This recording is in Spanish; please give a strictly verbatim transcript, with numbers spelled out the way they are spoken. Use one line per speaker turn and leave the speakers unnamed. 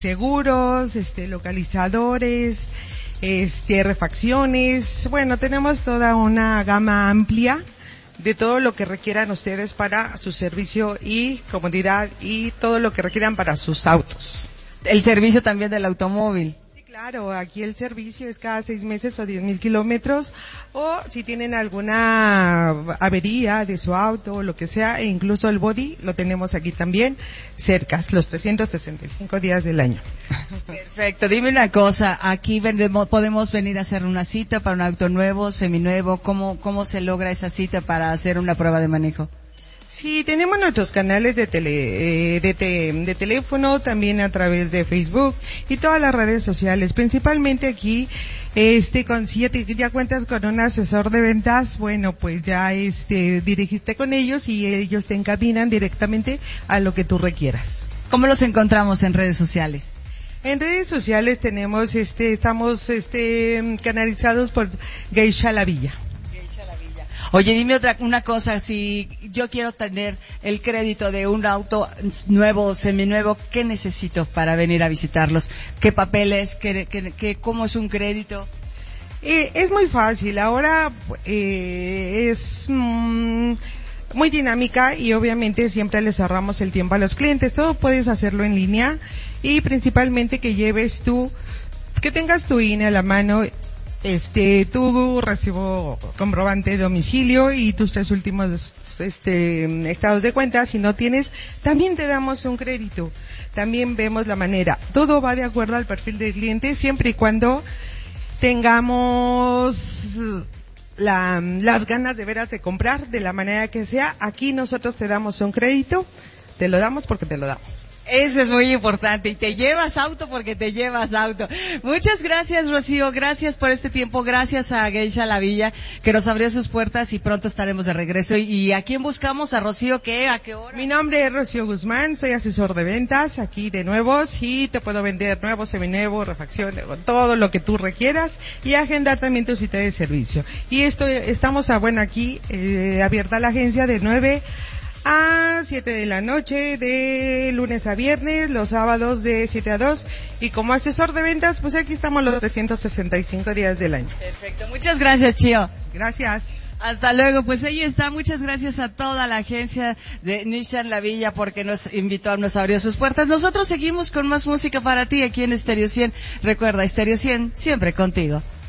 seguros, este, localizadores, este, refacciones. Bueno, tenemos toda una gama amplia de todo lo que requieran ustedes para su servicio y comodidad y todo lo que requieran para sus autos.
El servicio también del automóvil.
Claro, aquí el servicio es cada seis meses o diez mil kilómetros, o si tienen alguna avería de su auto o lo que sea, e incluso el body lo tenemos aquí también, cerca, los trescientos sesenta y cinco días del año.
Perfecto, dime una cosa, aquí vendemos, podemos venir a hacer una cita para un auto nuevo, seminuevo, ¿cómo, cómo se logra esa cita para hacer una prueba de manejo?
Sí, tenemos nuestros canales de tele, eh, de, te, de teléfono, también a través de Facebook y todas las redes sociales. Principalmente aquí, este, con si ya cuentas con un asesor de ventas, bueno, pues ya este, dirigirte con ellos y ellos te encaminan directamente a lo que tú requieras.
¿Cómo los encontramos en redes sociales?
En redes sociales tenemos, este, estamos, este, canalizados por Geisha La Villa.
Oye, dime otra, una cosa, si yo quiero tener el crédito de un auto nuevo o seminuevo, ¿qué necesito para venir a visitarlos? ¿Qué papeles? ¿Qué, qué, qué, cómo es un crédito?
Eh, es muy fácil, ahora eh, es mmm, muy dinámica y obviamente siempre le cerramos el tiempo a los clientes, todo puedes hacerlo en línea y principalmente que lleves tu, que tengas tu I N E a la mano, este, tu recibo comprobante de domicilio y tus tres últimos, este, estados de cuenta. Si no tienes, también te damos un crédito. También vemos la manera. Todo va de acuerdo al perfil del cliente, siempre y cuando tengamos la, las ganas de veras de comprar de la manera que sea. Aquí nosotros te damos un crédito, te lo damos porque te lo damos.
Eso es muy importante, y te llevas auto porque te llevas auto. Muchas gracias, Rocío, gracias por este tiempo, gracias a Geisha La Villa, que nos abrió sus puertas y pronto estaremos de regreso. ¿Y a quién buscamos? ¿A Rocío qué? ¿A qué hora?
Mi nombre es Rocío Guzmán, soy asesor de ventas aquí de nuevos y te puedo vender nuevos, seminuevos, refacciones, todo lo que tú requieras y agendar también tu cita de servicio. Y esto, estamos a, bueno, aquí, eh, abierta la agencia de nueve a siete de la noche, de lunes a viernes, los sábados de siete a dos, y como asesor de ventas, pues aquí estamos los trescientos sesenta y cinco días del año.
Perfecto, muchas gracias, Chío.
Gracias.
Hasta luego, pues ahí está, muchas gracias a toda la agencia de Nissan La Villa porque nos invitó, nos abrió sus puertas. Nosotros seguimos con más música para ti aquí en Stereo cien. Recuerda, Stereo cien, siempre contigo.